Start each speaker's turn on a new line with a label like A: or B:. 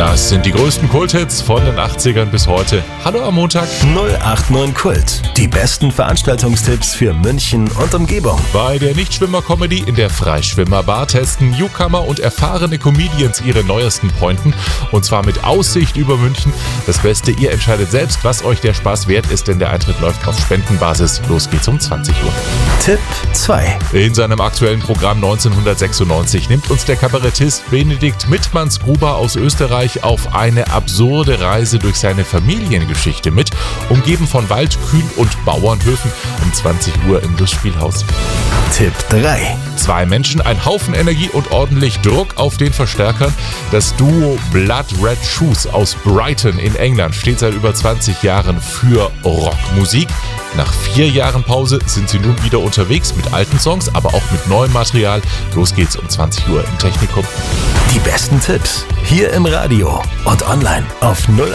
A: Das sind die größten Kulthits von den 80ern bis heute. Hallo am Montag.
B: 089 Kult. Die besten Veranstaltungstipps für München und Umgebung.
A: Bei der Nichtschwimmer-Comedy in der Freischwimmer-Bar testen Newcomer und erfahrene Comedians ihre neuesten Pointen. Und zwar mit Aussicht über München. Das Beste, ihr entscheidet selbst, was euch der Spaß wert ist, denn der Eintritt läuft auf Spendenbasis. Los geht's um 20 Uhr.
B: Tipp 2.
A: In seinem aktuellen Programm 1996 nimmt uns der Kabarettist Benedikt Mittmanns-Gruber aus Österreich auf eine absurde Reise durch seine Familiengeschichte mit, umgeben von Wald, Kühen und Bauernhöfen, um 20 Uhr im Lustspielhaus.
B: Tipp 3.
A: 2 Menschen, ein Haufen Energie und ordentlich Druck auf den Verstärkern. Das Duo Blood Red Shoes aus Brighton in England steht seit über 20 Jahren für Rockmusik. Nach 4 Jahren Pause sind sie nun wieder unterwegs mit alten Songs, aber auch mit neuem Material. Los geht's um 20 Uhr im Technikum.
B: Die besten Tipps hier im Radio und online auf 089.